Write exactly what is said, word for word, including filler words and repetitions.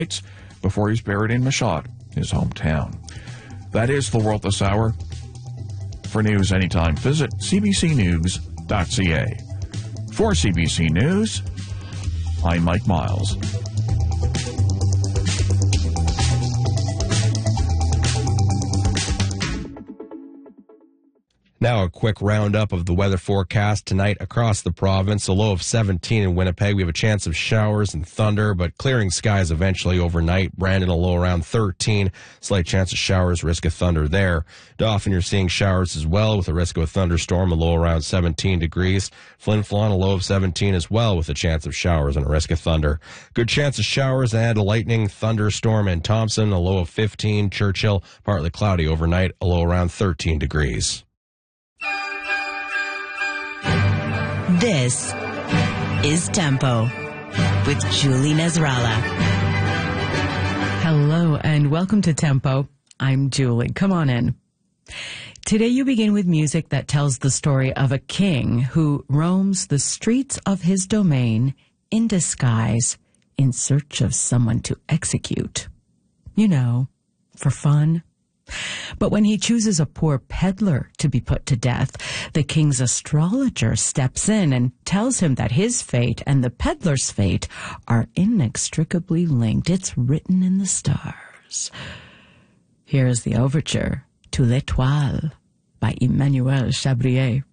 before he's buried in Mashhad, his hometown. That is the world this hour. For news anytime, visit c b c news dot c a. For C B C News, I'm Mike Miles. Now a quick roundup of the weather forecast tonight across the province. A low of seventeen in Winnipeg. We have a chance of showers and thunder, but clearing skies eventually overnight. Brandon, a low around thirteen. Slight chance of showers, risk of thunder there. Dauphin, you're seeing showers as well with a risk of a thunderstorm, a low around seventeen degrees. Flin Flon, a low of seventeen as well with a chance of showers and a risk of thunder. Good chance of showers and a lightning thunderstorm in Thompson, a low of fifteen. Churchill, partly cloudy overnight, a low around thirteen degrees. This is Tempo with Julie Nasrallah. Hello and welcome to Tempo. I'm Julie. Come on in. Today you begin with music that tells the story of a king who roams the streets of his domain in disguise in search of someone to execute. You know, for fun. But when he chooses a poor peddler to be put to death, the king's astrologer steps in and tells him that his fate and the peddler's fate are inextricably linked. It's written in the stars. Here is the overture to L'Étoile by Emmanuel Chabrier.